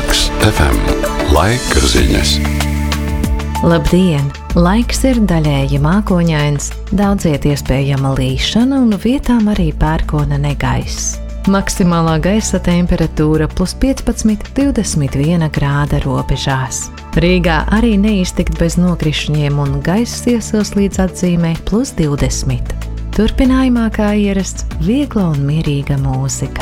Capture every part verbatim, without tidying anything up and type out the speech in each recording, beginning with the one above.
Relaks F M. Laika ziņas. Labdien! Laiks ir daļēji mākoņains, daudziet iespējama līšana un vietām arī pērkona negaiss. Maksimālā gaisa temperatūra plus piecpadsmit līdz divdesmit viena grāda robežās. Rīgā arī neiztikt bez nokrišņiem un gaiss iesils līdz atzīmē plus divdesmit. Turpinājumā, kā ierasts, viegla un mierīga mūzika.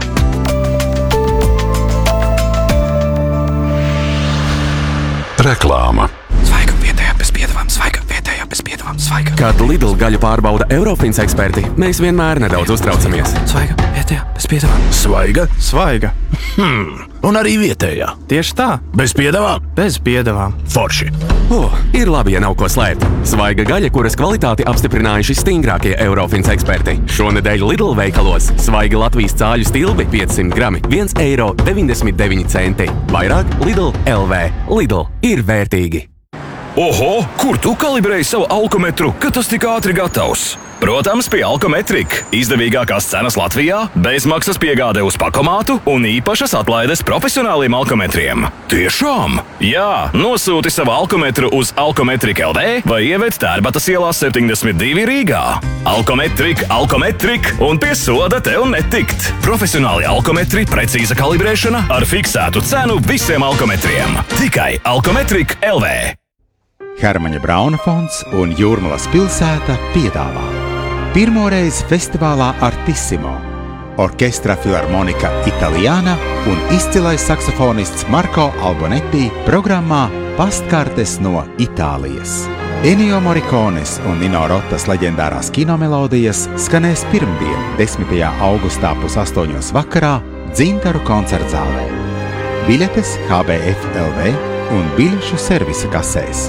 Reklāma. Svaiga vietējā bez piedevām, svaiga vietējā bez piedevām, svaiga. Kad Lidl gaļu pārbauda Eurofins eksperti, mēs vienmēr nedaudz uztraucamies. Svaiga vietējā bez piedevām. Svaiga? Svaiga. Hmm. Un arī vietējā. Tieši tā. Bez piedevām? Bez piedevām. Forši. Oh, ir labi, ja nav ko slēpt. Svaiga gaļa, kuras kvalitāti apstiprinājuši stingrākie Eurofins eksperti. Šonedēļ Lidl veikalos svaiga Latvijas cāļu stilbi piecsimt grami, viens eiro deviņdesmit deviņi centi. Vairāk Lidl L V. Lidl ir vērtīgi. Oho, kur tu kalibrēji savu alkometru, kad tas tik ātri gatavs? Protams, pie Alkometrika. Izdevīgākās cenas Latvijā, bezmaksas piegāde uz pakomātu un īpašas atlaides profesionāliem alkometriem. Tiešām? Jā, nosūti savu alkometru uz Alkometrika L V vai ieved Tērbatas ielā septiņdesmit divi Rīgā. Alkometrika, Alkometrika un pie soda tev netikt. Profesionāli alkometri, precīza kalibrēšana ar fiksētu cenu visiem alkometriem. Tikai Alkometrika L V. Hermaņa Brauna fonds un Jūrmalas pilsēta piedāvā pirmoreiz festivālā Artissimo Orkestra Filharmonika Italiana un izcilais saksofonists Marko Albonetti programmā Pastkartes no Itālijas. Ennio Morricones un Nino Rotas leģendārās kinomelodijas skanēs pirmdien, desmitajā augustā pusastoņos vakarā Dzintaru koncertzālē. Biļetes H B F L V un biļešu servisa kasēs.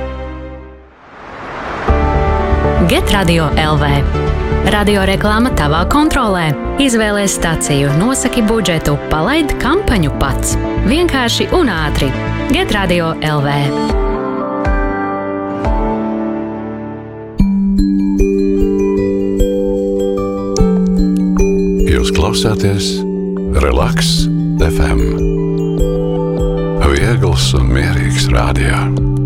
Get Radio L V. Radio reklāma tavā kontrolē. Izvēlies staciju, nosaki budžetu, palaid kampaņu pats. Vienkārši un ātri. Get Radio L V. Jūs klausāties Relaks F M. Viegls un mierīgs radio.